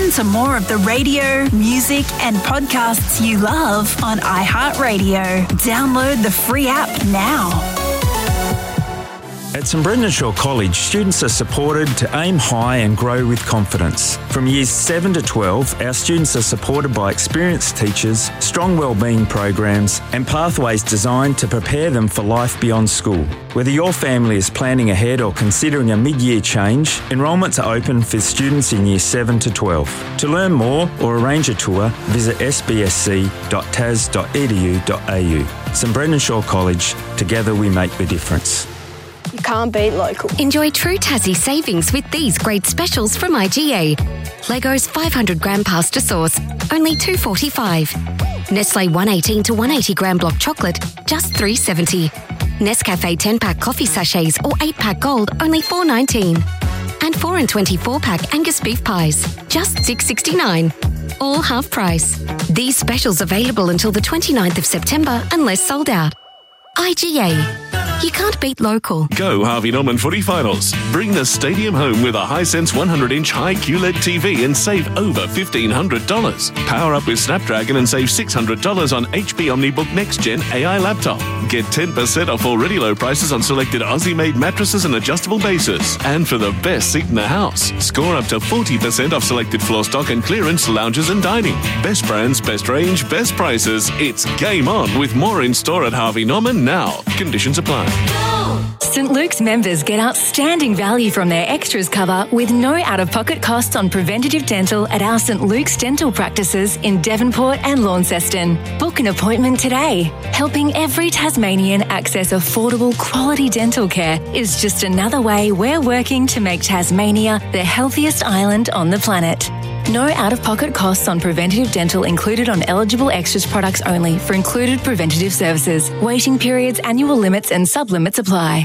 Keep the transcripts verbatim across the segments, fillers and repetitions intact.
Listen to more of the radio, music and podcasts you love on iHeartRadio. Download the free app now. At St Brendan Shaw College, students are supported to aim high and grow with confidence. From years seven to twelve, our students are supported by experienced teachers, strong wellbeing programs and pathways designed to prepare them for life beyond school. Whether your family is planning ahead or considering a mid-year change, enrolments are open for students in years seven to twelve. To learn more or arrange a tour, visit s b s c dot t a s dot e d u dot a u. St Brendan Shaw College, together we make the difference. You can't beat local. Enjoy true Tassie savings with these great specials from I G A. Leggo's five hundred gram pasta sauce, only two dollars forty-five. Nestle one eighteen to one eighty gram block chocolate, just three dollars seventy. Nescafe ten pack coffee sachets or eight pack gold, only four dollars nineteen. And four and twenty-four pack Angus beef pies, just six dollars sixty-nine. All half price. These specials available until the twenty-ninth of September unless sold out. I G A. You can't beat local. Go Harvey Norman Footy Finals. Bring the stadium home with a Hisense one hundred inch high Q L E D T V and save over fifteen hundred dollars. Power up with Snapdragon and save six hundred dollars on H P OmniBook Next Gen A I laptop. Get ten percent off already low prices on selected Aussie-made mattresses and adjustable bases. And for the best seat in the house, score up to forty percent off selected floor stock and clearance lounges and dining. Best brands, best range, best prices. It's game on with more in store at Harvey Norman now. Conditions apply. St Luke's members get outstanding value from their extras cover with no out-of-pocket costs on preventative dental at our St Luke's dental practices in Devonport and Launceston. Book an appointment today. Helping every Tasmanian access affordable quality dental care is just another way we're working to make Tasmania the healthiest island on the planet. No out-of-pocket costs on preventative dental included on eligible extras products only for included preventative services. Waiting periods, annual limits and sub-limits apply.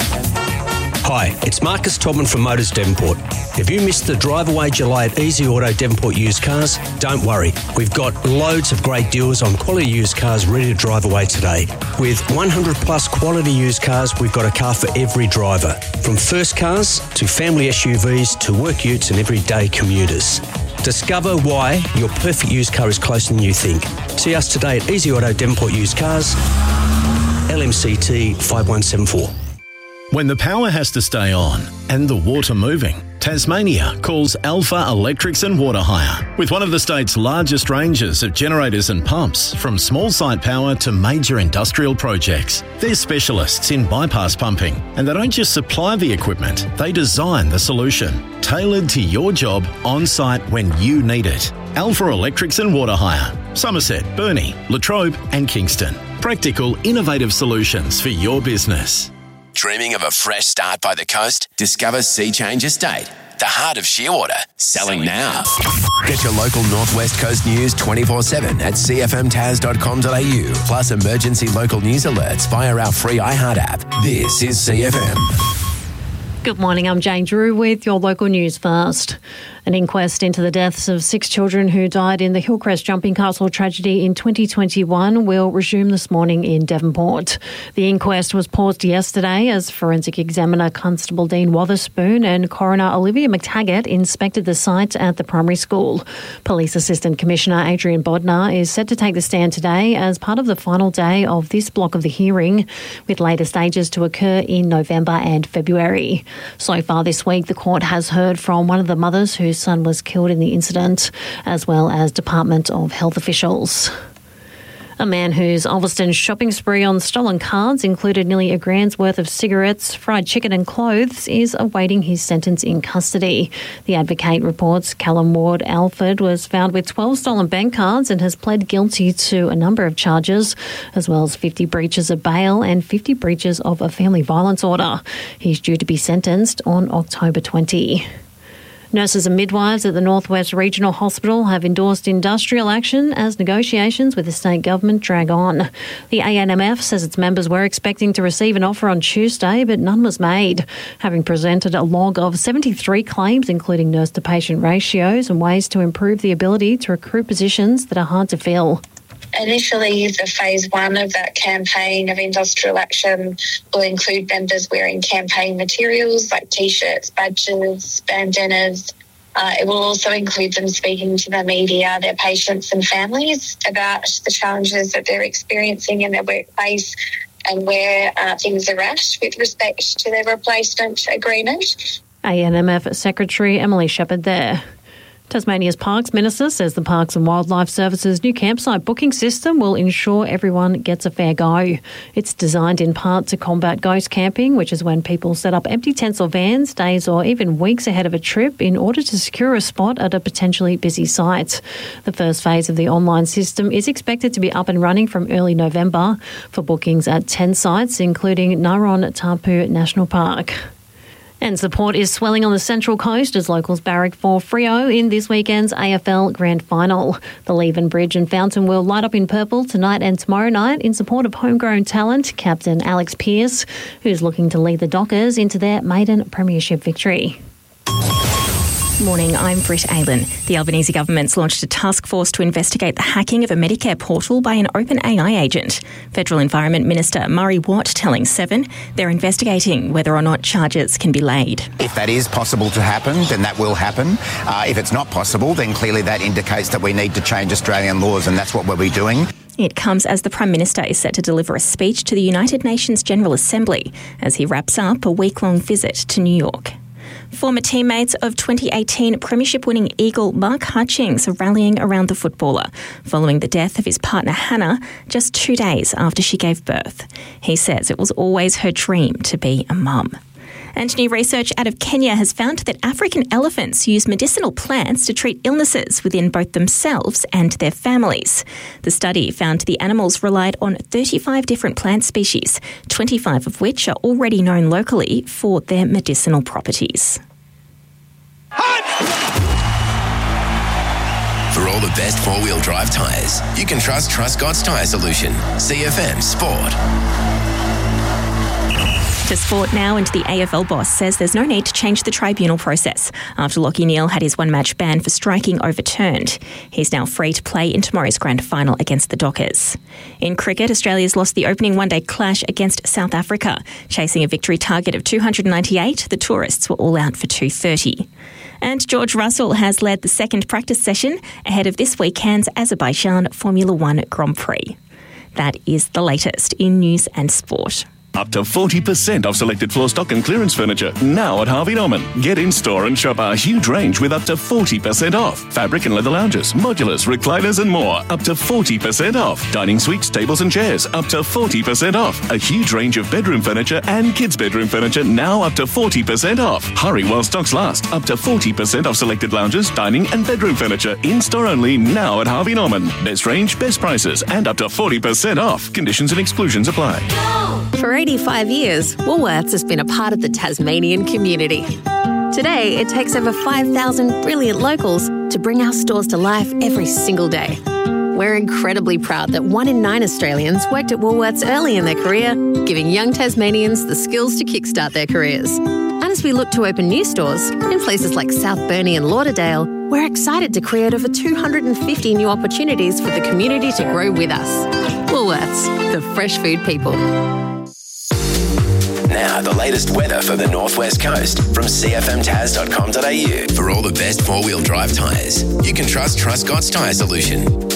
Hi, it's Marcus Todman from Motors Devonport. If you missed the drive away July at Easy Auto Devonport Used Cars, don't worry. We've got loads of great deals on quality used cars ready to drive away today. With one hundred plus quality used cars, we've got a car for every driver. From first cars to family S U Vs to work utes and everyday commuters. Discover why your perfect used car is closer than you think. See us today at Easy Auto Devonport Used Cars, L M C T five one seven four. When the power has to stay on and the water moving, Tasmania calls Alpha Electrics and Water Hire. With one of the state's largest ranges of generators and pumps, from small site power to major industrial projects. They're specialists in bypass pumping, and they don't just supply the equipment, they design the solution, tailored to your job on site when you need it. Alpha Electrics and Water Hire. Somerset, Burnie, Latrobe and Kingston. Practical, innovative solutions for your business. Dreaming of a fresh start by the coast? Discover Sea Change Estate, the heart of Shearwater. Selling now. Get your local Northwest Coast news twenty-four seven at c f m tas dot com dot a u. Plus emergency local news alerts via our free iHeart app. This is C F M. Good morning, I'm Jane Drew with your local news first. An inquest into the deaths of six children who died in the Hillcrest Jumping Castle tragedy in twenty twenty-one will resume this morning in Devonport. The inquest was paused yesterday as Forensic Examiner Constable Dean Wotherspoon and Coroner Olivia McTaggart inspected the site at the primary school. Police Assistant Commissioner Adrian Bodnar is set to take the stand today as part of the final day of this block of the hearing, with later stages to occur in November and February. So far this week, the court has heard from one of the mothers whose son was killed in the incident, as well as Department of Health officials. A man whose Ulverston shopping spree on stolen cards included nearly a grand's worth of cigarettes, fried chicken and clothes is awaiting his sentence in custody. The Advocate reports Callum Ward Alford was found with twelve stolen bank cards and has pled guilty to a number of charges, as well as fifty breaches of bail and fifty breaches of a family violence order. He's due to be sentenced on October twentieth. Nurses and midwives at the Northwest Regional Hospital have endorsed industrial action as negotiations with the state government drag on. The A N M F says its members were expecting to receive an offer on Tuesday, but none was made, having presented a log of seventy-three claims, including nurse-to-patient ratios and ways to improve the ability to recruit positions that are hard to fill. Initially, the phase one of that campaign of industrial action will include members wearing campaign materials like T-shirts, badges, bandanas, Uh, it will also include them speaking to the media, their patients and families about the challenges that they're experiencing in their workplace and where uh, things are at with respect to their replacement agreement. A N M F Secretary Emily Shepherd there. Tasmania's Parks Minister says the Parks and Wildlife Service's new campsite booking system will ensure everyone gets a fair go. It's designed in part to combat ghost camping, which is when people set up empty tents or vans days or even weeks ahead of a trip in order to secure a spot at a potentially busy site. The first phase of the online system is expected to be up and running from early November for bookings at ten sites, including Naron Tapu National Park. And support is swelling on the Central Coast as locals barrack for Freo in this weekend's A F L Grand Final. The Leven Bridge and Fountain will light up in purple tonight and tomorrow night in support of homegrown talent, Captain Alex Pearce, who's looking to lead the Dockers into their maiden premiership victory. Morning, I'm Britt Aylen. The Albanese government's launched a task force to investigate the hacking of a Medicare portal by an OpenAI agent. Federal Environment Minister Murray Watt telling Seven they're investigating whether or not charges can be laid. If that is possible to happen, then that will happen. Uh, if it's not possible, then clearly that indicates that we need to change Australian laws, and that's what we'll be doing. It comes as the Prime Minister is set to deliver a speech to the United Nations General Assembly as he wraps up a week-long visit to New York. Former teammates of twenty eighteen Premiership-winning Eagle Mark Hutchings are rallying around the footballer following the death of his partner Hannah just two days after she gave birth. He says it was always her dream to be a mum. And new research out of Kenya has found that African elephants use medicinal plants to treat illnesses within both themselves and their families. The study found the animals relied on thirty-five different plant species, twenty-five of which are already known locally for their medicinal properties. For all the best four-wheel drive tyres, you can trust Truscott's Tyre Solution. C F M Sport. To sport now, and the A F L boss says there's no need to change the tribunal process after Lachie Neale had his one-match ban for striking overturned. He's now free to play in tomorrow's grand final against the Dockers. In cricket, Australia's lost the opening one-day clash against South Africa. Chasing a victory target of two hundred ninety-eight, the tourists were all out for two thirty. And George Russell has led the second practice session ahead of this weekend's Azerbaijan Formula One Grand Prix. That is the latest in news and sport. Up to forty percent off selected floor stock and clearance furniture now at Harvey Norman. Get in store and shop our huge range with up to forty percent off. Fabric and leather lounges, modulars, recliners and more. Up to forty percent off. Dining suites, tables and chairs. Up to forty percent off. A huge range of bedroom furniture and kids' bedroom furniture now up to forty percent off. Hurry while stocks last. Up to forty percent off selected lounges, dining and bedroom furniture. In store only now at Harvey Norman. Best range, best prices and up to forty percent off. Conditions and exclusions apply. For eighty-five years, Woolworths has been a part of the Tasmanian community. Today, it takes over five thousand brilliant locals to bring our stores to life every single day. We're incredibly proud that one in nine Australians worked at Woolworths early in their career, giving young Tasmanians the skills to kickstart their careers. And as we look to open new stores in places like South Burnie and Lauderdale, we're excited to create over two hundred fifty new opportunities for the community to grow with us. Woolworths, the fresh food people. Now, the latest weather for the Northwest Coast from C F M Taz dot com dot a u. For all the best four-wheel drive tyres, you can trust Truscott's Tyre Solution.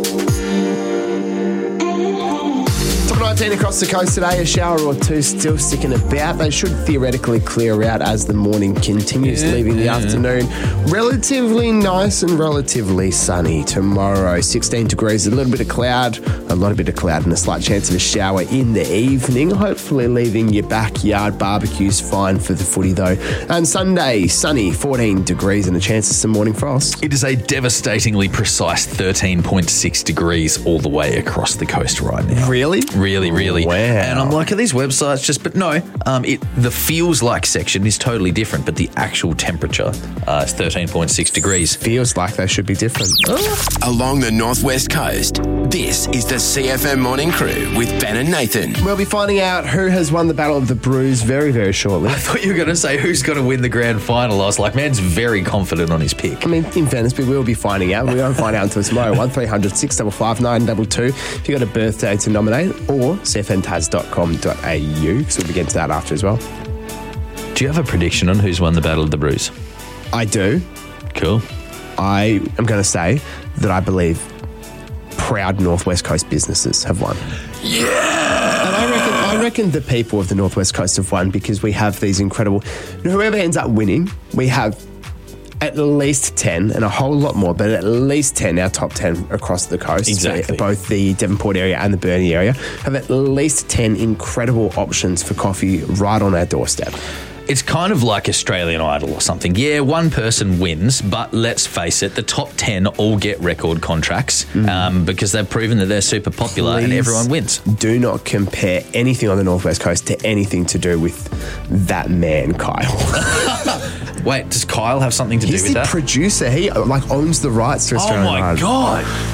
nineteen across the coast today, a shower or two still sticking about. They should theoretically clear out as the morning continues, yeah, leaving yeah. the afternoon relatively nice and relatively sunny. Tomorrow, sixteen degrees, a little bit of cloud, a lot of bit of cloud and a slight chance of a shower in the evening, hopefully leaving your backyard barbecues fine for the footy though. And Sunday, sunny, fourteen degrees and a chance of some morning frost. It is a devastatingly precise thirteen point six degrees all the way across the coast right now. Really? Really, really. Wow. And I'm like, are these websites just, but no, um, it the feels like section is totally different, but the actual temperature uh, is thirteen point six degrees. Feels like they should be different. Oh. Along the Northwest Coast, this is the C F M Morning Crew with Ben and Nathan. We'll be finding out who has won the Battle of the Brews very, very shortly. I thought you were going to say who's going to win the grand final. I was like, man's very confident on his pick. I mean, in fairness, we will be finding out. We won't find out until tomorrow. one three hundred six five five nine two two if you've got a birthday to nominate, or c f m taz dot com dot a u, so we'll be getting to that after as well. Do you have a prediction on who's won the Battle of the Brews? I do. Cool. I am going to say that I believe proud Northwest Coast businesses have won. Yeah! And I reckon, I reckon the people of the Northwest Coast have won because we have these incredible... Whoever ends up winning, we have at least ten, and a whole lot more, but at least ten, our top ten across the coast, Exactly. both the Devonport area and the Burnie area, have at least ten incredible options for coffee right on our doorstep. It's kind of like Australian Idol or something. Yeah, one person wins, but let's face it, the top ten all get record contracts mm. um, because they've proven that they're super popular Please and everyone wins. Do not compare anything on the Northwest Coast to anything to do with that man, Kyle. Wait, does Kyle have something to He's do with the that? producer. He like owns the rights to Oh Australian my Idol. God.